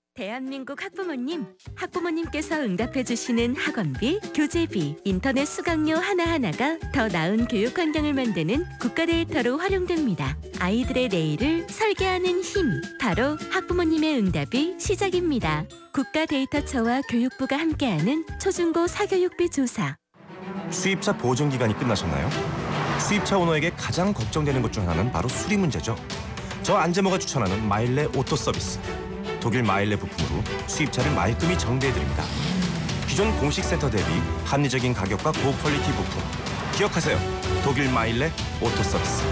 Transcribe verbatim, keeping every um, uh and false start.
대한민국 학부모님, 학부모님께서 응답해 주시는 학원비, 교재비, 인터넷 수강료 하나하나가 더 나은 교육 환경을 만드는 국가 데이터로 활용됩니다. 아이들의 내일을 설계하는 힘, 바로 학부모님의 응답이 시작입니다. 국가 데이터처와 교육부가 함께하는 초중고 사교육비 조사. 수입차 보증 기간이 끝나셨나요? 수입차 오너에게 가장 걱정되는 것 중 하나는 바로 수리 문제죠. 저 안재모가 추천하는 마일레 오토 서비스. 독일 마일레 부품으로 수입차를 말끔히 정비해드립니다. 기존 공식 센터 대비 합리적인 가격과 고퀄리티 부품. 기억하세요. 독일 마일레 오토 서비스.